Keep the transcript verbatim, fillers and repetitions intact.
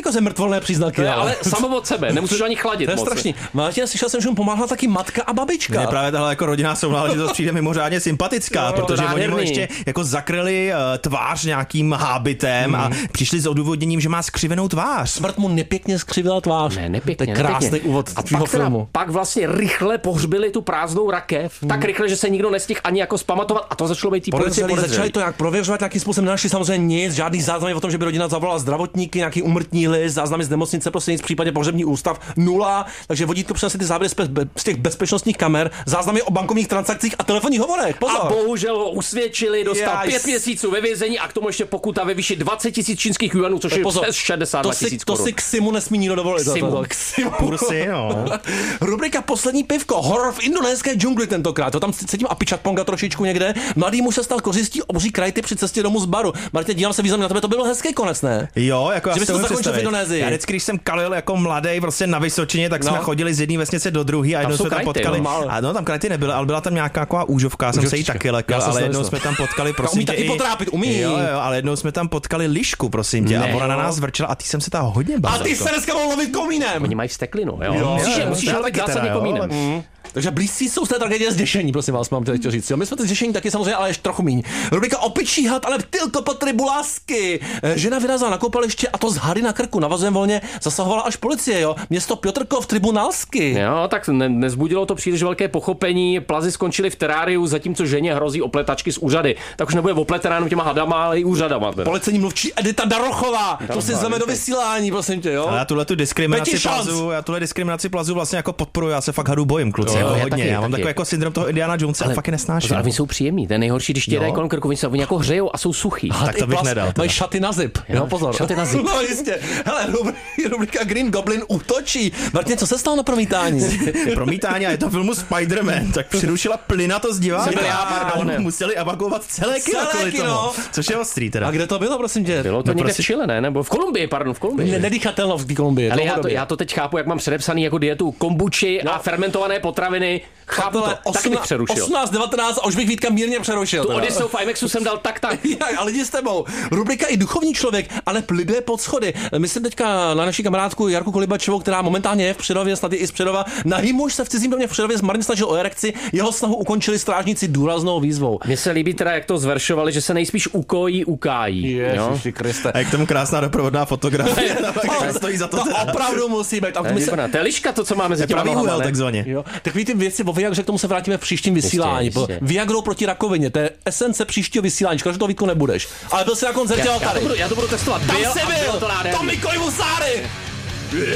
jako ze mrtvolné příznaky. To je ale samo od sebe, nemusíš ani chladit. To je moc. strašný. Martin, slyšel jsem, že mu pomáhala taky matka a babička. Mně právě tahle jako rodinná sounáležitost přijde mimořádně sympatická, Jo, protože oni nádherný. mu ještě jako zakryli uh, tvář nějakým hábitem hmm. a přišli s odůvodněním, že má skřivenou tvář. Smrt mu nepěkně skřivila tvář. Ne, nepěkně. To je krásný nepěkně. úvod A tvýho pak, teda, filmu. pak vlastně rychle pohřbili tu prázdnou rakev, hmm. tak rychle, že se nikdo nestihl ani jako zpamatovat a to začalo být tý policie Podezřelí začali to nějak prověřovat, nějakým způsobem nenašli samozřejmě nic, žádný záznamy o tom, že by rodina zavolala zdravotníky, nějaký úmrtní list, záznamy z nemocnice, prostě nic, v případě pohřební ústav nula, takže vodítko přinesli ty záběry z, be- z těch bezpečnostních kamer, záznamy o bankovních transakcích a telefonních hovorech. Pozor. A bohužel ho usvědčili, dostal Jaj. pět měsíců ve vězení a k tomu ještě pokuta ve výši dvacet tisíc čínských juanů, což je Pozor, přes šedesát dva to si, tisíc to korun. si k Simu nesmí nikdo dovolit. K Simu. To, to, k Simu. Kursy, no. Rubrika Poslední pivko, horor v indonéské džungli tentokrát. To tam sedím a pičatponga trošičku někde. Mladý muž se stal kořistí obří krajty při cestě domů z baru. Martin, dívám se významně na tebe, to byl hezký konec, ne? Jo, jako já Že si bys to umím zakončil v představit. Indonésii. Já vždycky, když jsem kalil jako mladý prostě na Vysočině, tak jsme No. chodili z jedné vesnice do druhé a jednou jsou jsme tam krajty, potkali. no. A no, tam krajty nebyly, ale byla tam nějaká taková úžovka, já jsem se jí Úžovčička. taky Já lekal, jsem ale se jednou nemyslel. jsme tam potkali, Ta prosím umí tě, taky i- potrápit, umí. Jo, jo, ale jednou jsme tam potkali lišku, prosím tě, Ne, a ona na jo. nás vrčela a ty jsem se tam hodně bál. A ty se dneska mohl lovit komínem. Oni mají vsteklinu, jo? Jo, Musíš, jo, musíš já lovit taky zásadně teda, jo, komínem. ale- Takže blízcí jsou z té tragédie zděšení, prosím vás, mám chtěl říct. Jo. My jsme ty zděšení taky samozřejmě, ale ještě trochu míň. Rubrika Opičí had, ale tylko po tribu lásky. Žena vyrazila na koupaliště a to z hady na krku. Navazujem volně, zasahovala až policie, jo. Město Piotrkov, tribunálsky. Jo, tak ne, nezbudilo to příliš velké pochopení. Plazy skončily v teráriu, zatímco ženě hrozí opletačky z úřady. Tak už nebude opletená jenom těma hadama, ale i úřadama. Teda. Policejní mluvčí Edita Darochová. To si zveme do vysílání, prosím tě, jo. Ale já tuhle tu diskriminaci Pěti šanc. plazu, já tuhle diskriminaci plazu vlastně jako podporuji, já se fakt hadu bojím, kluci, Jo, jako já hodně. taky, já mám taky. takový jako syndrom toho Indiana Jonesa, ale fakt je nesnáším. Ale oni jsou příjemní, to je nejhorší, když ti Jo. dají kolem krku, oni se oni jako hřejou a jsou suchý. Had tak to i bych plas, nedal, teda. Mají šaty na zip, jo, Jo, pozor. šaty na zip. No jistě. Hele, rubri- rubrika Green Goblin útočí. Martin, co se stalo na promítání? Promítání a je to filmu Spider-Man, tak přirušila plynatost diváka. Jsem já, a pardon. museli evakuovat celé kino Celé kvůli kino. tomu. Což je ostrý teda. A kde to bylo, prosím tě? Bylo to No někde prostě- v Chile, ne? Nebo v Kolumbii, pardon, v Kolumbii. Ne- Nedýchatelnost v té Kolumbii. Ale já to, dlouhodobě. já to teď chápu, jak mám předepsaný jako dietu kombuči a fermentované potraviny. Chápu to, Přátelé, taky bych přerušil. osmnáct devatenáct a už bych Vítka mírně přerušil. Tu teda. Odysseu v IMAXu jsem dal tak tak. Jak, a lidi s tebou. Rubrika i duchovní člověk, ale pliduje pod schody. Myslím teďka na naši kamarádku Jarku Kolibačovou, která momentálně je v Přerově, snad je i z Přerova. Nahý muž se v cizím domě v Přerově s Martin snažil o erekci, jeho snahu ukončili strážníci důraznou výzvou. Mně se líbí teda, jak to zveršovali, že se nejspíš ukojí, ukájí. jo? Ježiši Kriste. A je k tomu krásná doprovodná fotografie. Tak stojí za to. To teda. opravdu musí být. A To je my se, výborná. To je liška, to, co máme mezi těma Pravý nohama, úhel ne? takzvaně. jo, takový ty věci o Viagře, k tomu se vrátíme v příštím vysílání. Jistě, jistě. Viagrou proti rakovině, to je esence příštího vysílání. Škoda, že to Vítku nebudeš. Ale byl jsi na koncertě Já, já, tady. to budu, já to budu testovat. Tam Byl jsi a bylo to byl! nádherný. Tommy Koivusáry!